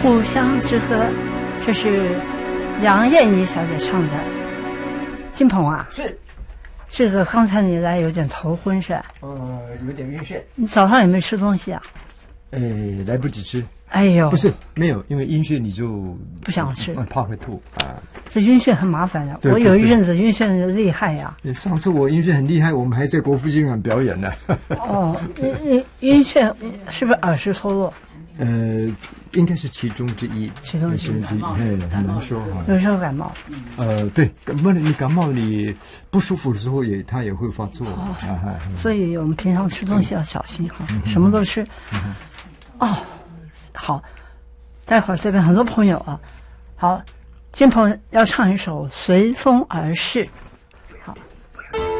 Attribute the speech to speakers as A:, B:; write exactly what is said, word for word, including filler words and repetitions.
A: 故乡之歌，这是杨燕妮小姐唱的。金鹏啊，
B: 是
A: 这个刚才你来有点头昏是吧？
B: 呃，有点晕眩。
A: 你早上有没有吃东西啊？
B: 哎，来不及吃。
A: 哎呦，
B: 不是没有，因为晕眩你就
A: 不想吃，
B: 嗯、怕会吐啊。
A: 这晕眩很麻烦的，
B: 对
A: 我有一阵子晕眩的厉害呀、
B: 啊。上次我晕眩很厉害，我们还在国父纪念馆表演呢。
A: 哦，晕晕眩是不是耳石脱落？
B: 呃，应该是其中之一，
A: 其中之一，
B: 之一，哎，很难说哈。
A: 有时候感冒，
B: 呃，对，感冒你感冒你不舒服的时候也，它也会发作。哦
A: 啊、所以我们平常吃东西要小心哈，嗯、什么都吃。嗯、哦，好，待会儿这边很多朋友啊，好，金鹏要唱一首《随风而逝》。